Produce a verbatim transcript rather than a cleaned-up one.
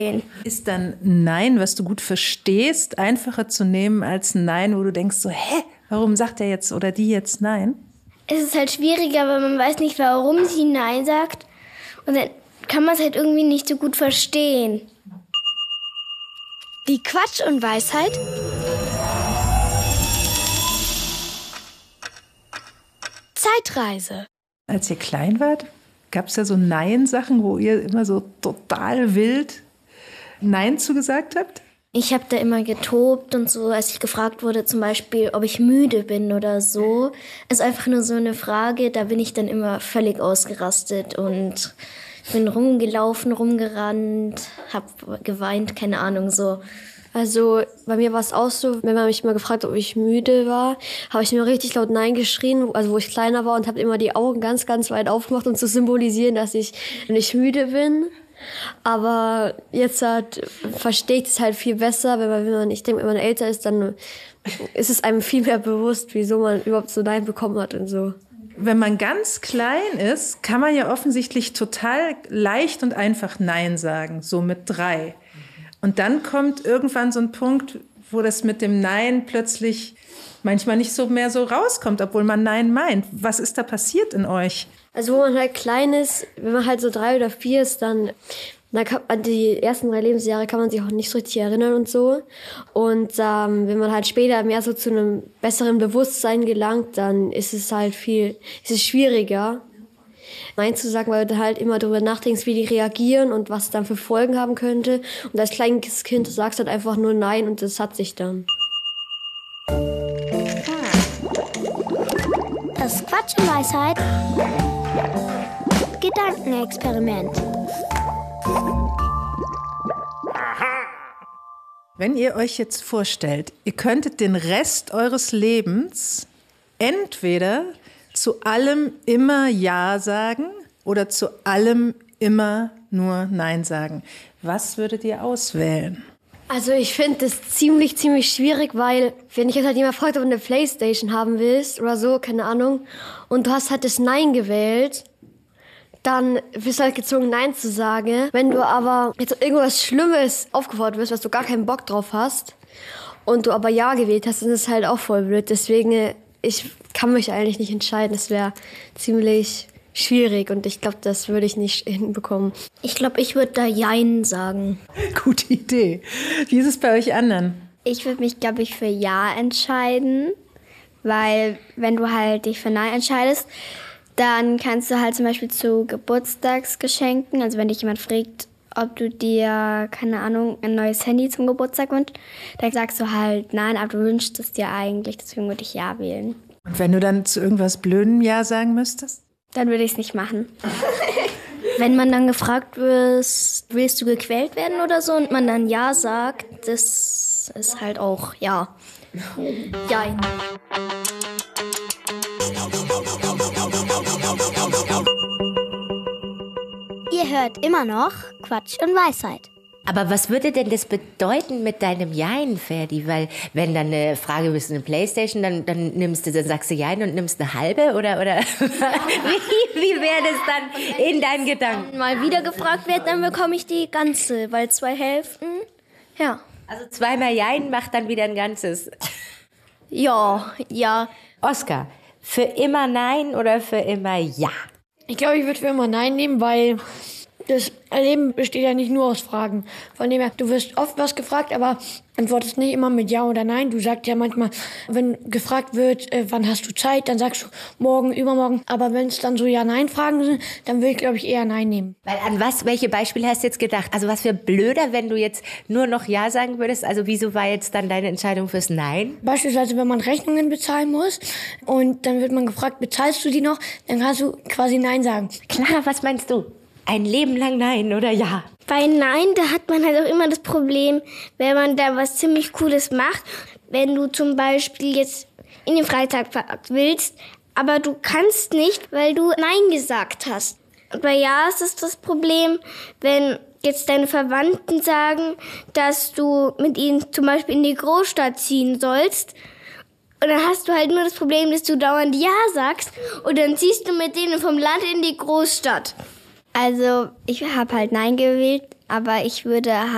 Ist dann ein Nein, was du gut verstehst, einfacher zu nehmen als ein Nein, wo du denkst so, hä, warum sagt er jetzt oder die jetzt Nein? Es ist halt schwieriger, weil man weiß nicht, warum sie Nein sagt. Und dann kann man es halt irgendwie nicht so gut verstehen. Die Quatsch und Weisheit Zeitreise. Als ihr klein wart, gab es ja so Nein-Sachen, wo ihr immer so total wild Nein zugesagt habt? Ich habe da immer getobt und so, als ich gefragt wurde, zum Beispiel, ob ich müde bin oder so. Ist einfach nur so eine Frage, da bin ich dann immer völlig ausgerastet und bin rumgelaufen, rumgerannt, hab geweint, keine Ahnung, so. Also bei mir war es auch so, wenn man mich mal gefragt hat, ob ich müde war, habe ich mir richtig laut Nein geschrien, also wo ich kleiner war, und habe immer die Augen ganz, ganz weit aufgemacht, um zu symbolisieren, dass ich nicht müde bin. Aber jetzt halt verstehe ich es halt viel besser, wenn man, wenn man, ich denke, wenn man älter ist, dann ist es einem viel mehr bewusst, wieso man überhaupt so Nein bekommen hat und so. Wenn man ganz klein ist, kann man ja offensichtlich total leicht und einfach Nein sagen, so mit drei. Und dann kommt irgendwann so ein Punkt, wo das mit dem Nein plötzlich manchmal nicht so mehr so rauskommt, obwohl man Nein meint. Was ist da passiert in euch? Also wo man halt klein ist, wenn man halt so drei oder vier ist, dann, dann kann, an die ersten drei Lebensjahre kann man sich auch nicht so richtig erinnern und so. Und ähm, wenn man halt später mehr so zu einem besseren Bewusstsein gelangt, dann ist es halt viel, ist es schwieriger, Nein zu sagen, weil du halt immer darüber nachdenkst, wie die reagieren und was dann für Folgen haben könnte. Und als kleines Kind sagst du halt einfach nur Nein und das hat sich dann. Das Quatsch und Weisheit Gedankenexperiment. Wenn ihr euch jetzt vorstellt, ihr könntet den Rest eures Lebens entweder zu allem immer Ja sagen oder zu allem immer nur Nein sagen, was würdet ihr auswählen? Also ich finde das ziemlich, ziemlich schwierig, weil wenn ich jetzt halt jemand fragt, ob du eine Playstation haben willst oder so, keine Ahnung, und du hast halt das Nein gewählt, dann bist du halt gezwungen, Nein zu sagen. Wenn du aber jetzt irgendwas Schlimmes aufgefordert wirst, was du gar keinen Bock drauf hast, und du aber Ja gewählt hast, dann ist es halt auch voll blöd. Deswegen, ich kann mich eigentlich nicht entscheiden. Das wäre ziemlich schwierig und ich glaube, das würde ich nicht hinbekommen. Ich glaube, ich würde da Jein sagen. Gute Idee. Wie ist es bei euch anderen? Ich würde mich, glaube ich, für Ja entscheiden, weil wenn du halt dich für Nein entscheidest, dann kannst du halt zum Beispiel zu Geburtstagsgeschenken, also wenn dich jemand fragt, ob du dir, keine Ahnung, ein neues Handy zum Geburtstag wünschst, dann sagst du halt Nein, aber du wünschst es dir eigentlich, deswegen würde ich Ja wählen. Und wenn du dann zu irgendwas Blödem Ja sagen müsstest? Dann würde ich es nicht machen. Wenn man dann gefragt wird, willst du gequält werden oder so, und man dann Ja sagt, das ist halt auch Ja. Jein. Ihr hört immer noch Quatsch und Weisheit. Aber was würde denn das bedeuten mit deinem Jein, Ferdi? Weil wenn dann eine Frage bist, eine Playstation, dann, dann nimmst du, dann sagst du Jein und nimmst eine halbe oder oder wie, wie wäre das dann in deinen Gedanken? Wenn mal wieder gefragt wird, dann bekomme ich die ganze, weil zwei Hälften, ja. Also zweimal Jein macht dann wieder ein ganzes. Ja, ja. Oskar, für immer Nein oder für immer Ja? Ich glaube, ich würde für immer Nein nehmen, weil das Leben besteht ja nicht nur aus Fragen. Von dem her, du wirst oft was gefragt, aber antwortest nicht immer mit Ja oder Nein. Du sagst ja manchmal, wenn gefragt wird, äh, wann hast du Zeit, dann sagst du morgen, übermorgen. Aber wenn es dann so Ja-Nein-Fragen sind, dann würde ich, glaube ich, eher Nein nehmen. Weil an was, welche Beispiele hast du jetzt gedacht? Also was wäre blöder, wenn du jetzt nur noch Ja sagen würdest? Also wieso war jetzt dann deine Entscheidung fürs Nein? Beispielsweise, wenn man Rechnungen bezahlen muss und dann wird man gefragt, bezahlst du die noch? Dann kannst du quasi Nein sagen. Clara, was meinst du? Ein Leben lang Nein oder Ja? Bei Nein, da hat man halt auch immer das Problem, wenn man da was ziemlich Cooles macht. Wenn du zum Beispiel jetzt in den Freizeitpark willst, aber du kannst nicht, weil du Nein gesagt hast. Und bei Ja ist es das Problem, wenn jetzt deine Verwandten sagen, dass du mit ihnen zum Beispiel in die Großstadt ziehen sollst. Und dann hast du halt nur das Problem, dass du dauernd Ja sagst und dann ziehst du mit denen vom Land in die Großstadt. Also ich habe halt Nein gewählt, aber ich würde